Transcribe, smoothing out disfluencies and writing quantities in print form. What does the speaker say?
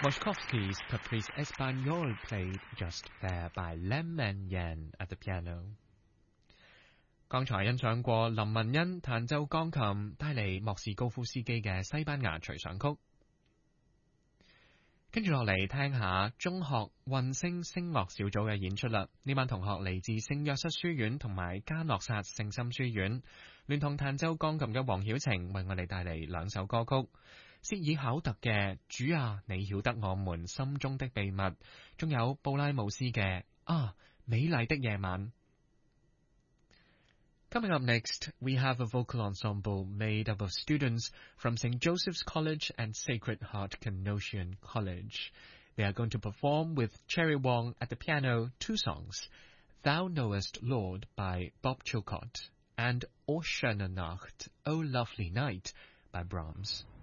Moshkovsky's Caprice Espagnole played just there by Lam Man Yan at the piano. 剛才欣賞過林文欣彈奏鋼琴，帶嚟莫士高夫斯基嘅西班牙隨想曲。跟住落嚟聽下中學混聲聲樂小組嘅演出啦。呢班同學嚟自聖約瑟書院同埋加諾薩聖心書院，聯同彈奏鋼琴嘅黃曉晴為我哋帶嚟兩首歌曲。薛爾考特嘅主啊，你曉得我們心中的秘密，仲有布拉姆斯嘅啊，美麗的夜晚。Coming up next, we have a vocal ensemble made up of students from St. Joseph's College and Sacred Heart Canossian College. They are going to perform with Cherry Wong at the piano two songs, Thou Knowest Lord by Bob Chilcott and O Schöne Nacht, O Lovely Night by Brahms.